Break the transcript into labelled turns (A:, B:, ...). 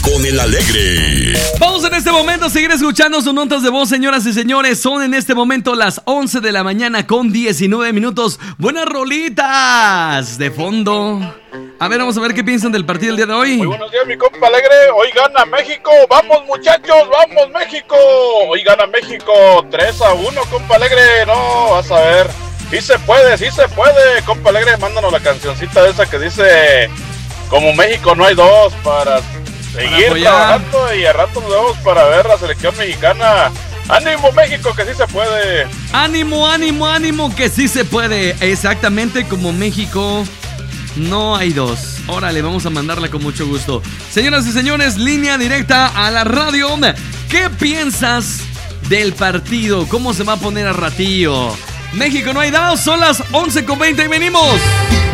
A: con el alegre.
B: Vamos en este momento a seguir escuchando sus notas de voz, señoras y señores. Son en este momento las 11 de la mañana con 19 minutos. Buenas rolitas de fondo. A ver, vamos a ver qué piensan del partido del día de hoy.
C: Muy buenos días, mi compa alegre. Hoy gana México. Vamos, muchachos, vamos, México. Hoy gana México 3-1, compa alegre. No, vas a ver. Sí se puede, compa alegre. Mándanos la cancioncita esa que dice: como México no hay dos, para seguir trabajando y a rato nos vemos para ver la selección mexicana. ¡Ánimo, México, que sí se puede!
B: ¡Ánimo, ánimo, ánimo, que sí se puede! Exactamente, como México no hay dos. Órale, vamos a mandarla con mucho gusto. Señoras y señores, línea directa a la radio. ¿Qué piensas del partido? ¿Cómo se va a poner a ratillo? México no hay dos, son las 11:20 y venimos.